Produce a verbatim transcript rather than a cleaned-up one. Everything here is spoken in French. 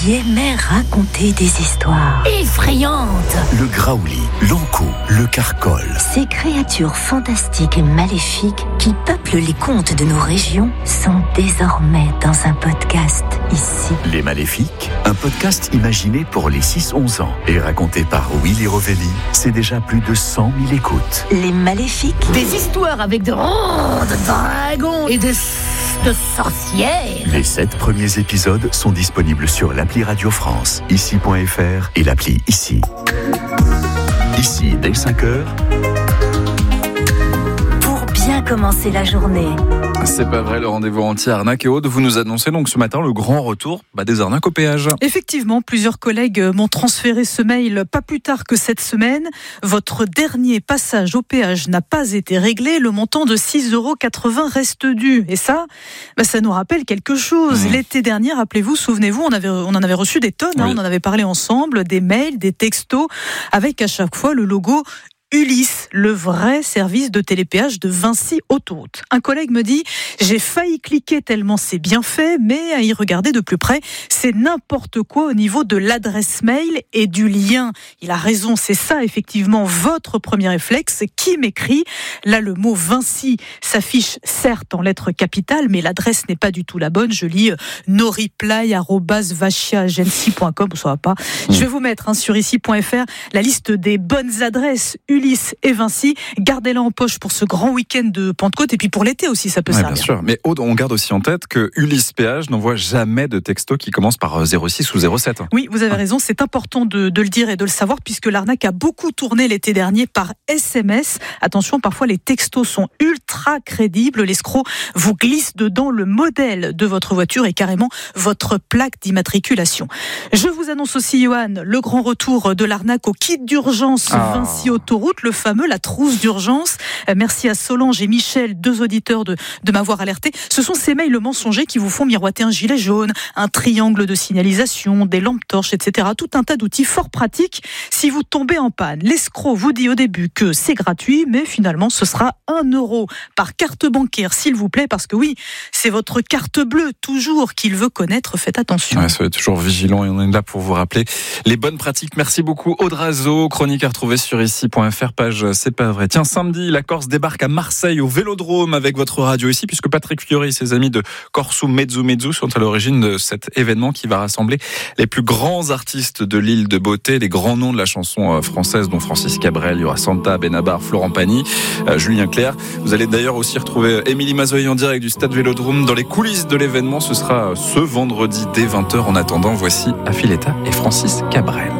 qui aimait raconter des histoires effrayantes. Le graouli, l'ankou, le carcol. Ces créatures fantastiques et maléfiques qui peuplent les contes de nos régions sont désormais dans un podcast ici. Les Maléfiques, un podcast imaginé pour les six onze ans et raconté par Willy Rovelli. C'est déjà plus de cent mille écoutes. Les Maléfiques. Des histoires avec de, oh, de dragons et de, de sorcières. Les sept premiers épisodes sont disponibles sur l'appli Radio France, ici point f r et l'appli Ici. Ici, dès cinq heures. Pour bien commencer la journée. C'est pas vrai, le rendez-vous anti-arnaque et Aude, vous nous annoncez donc ce matin le grand retour bah, des arnaques au péage. Effectivement, plusieurs collègues m'ont transféré ce mail pas plus tard que cette semaine. Votre dernier passage au péage n'a pas été réglé, le montant de six euros quatre-vingts reste dû. Et ça, bah, ça nous rappelle quelque chose. Mmh. L'été dernier, rappelez-vous, souvenez-vous, on, avait, on en avait reçu des tonnes, oui. hein, on en avait parlé ensemble, des mails, des textos, avec à chaque fois le logo Ulysse, le vrai service de télépéage de Vinci Autoroute. Un collègue me dit « J'ai failli cliquer tellement c'est bien fait, mais à y regarder de plus près, c'est n'importe quoi au niveau de l'adresse mail et du lien. » Il a raison, c'est ça effectivement votre premier réflexe. Qui m'écrit ? Là, le mot Vinci s'affiche certes en lettres capitales, mais l'adresse n'est pas du tout la bonne. Je lis euh, noreply arobase vachia agency point com, ça va pas. Mmh. Je vais vous mettre hein, sur ici point f r la liste des bonnes adresses Ulysse et Vinci, gardez-la en poche pour ce grand week-end de Pentecôte et puis pour l'été aussi, ça peut ouais, servir. Bien sûr, mais Aude, on garde aussi en tête que Ulysse Péage n'envoie jamais de texto qui commence par zéro six ou zéro sept. Oui, vous avez ah. raison, c'est important de, de le dire et de le savoir puisque l'arnaque a beaucoup tourné l'été dernier par S M S. Attention, parfois les textos sont ultra crédibles, l'escroc vous glisse dedans le modèle de votre voiture et carrément votre plaque d'immatriculation. Je vous annonce aussi, Johan, le grand retour de l'arnaque au kit d'urgence ah. Vinci Autoroute, le fameux, la trousse d'urgence. Merci à Solange et Michel, deux auditeurs, de, de m'avoir alerté. Ce sont ces mails mensongers qui vous font miroiter un gilet jaune, un triangle de signalisation, des lampes torches, et cetera. Tout un tas d'outils fort pratiques. Si vous tombez en panne, l'escroc vous dit au début que c'est gratuit, mais finalement ce sera un euro par carte bancaire, s'il vous plaît, parce que oui, c'est votre carte bleue toujours qu'il veut connaître. Faites attention. Ouais, soyez toujours vigilant et on est là pour vous rappeler les bonnes pratiques. Merci beaucoup, Aude Razo. Chronique à retrouver sur ici point f r. Page C'est pas vrai. Tiens, samedi, la Corse débarque à Marseille au Vélodrome avec votre radio ici, puisque Patrick Fiori et ses amis de Corsu Mezzo Mezzo sont à l'origine de cet événement qui va rassembler les plus grands artistes de l'île de beauté, les grands noms de la chanson française, dont Francis Cabrel, il y aura Santa, Benabar, Florent Pagny, euh, Julien Clerc. Vous allez d'ailleurs aussi retrouver Émilie Mazoyer en direct du stade Vélodrome dans les coulisses de l'événement. Ce sera ce vendredi dès vingt heures. En attendant, voici Affiletta et Francis Cabrel.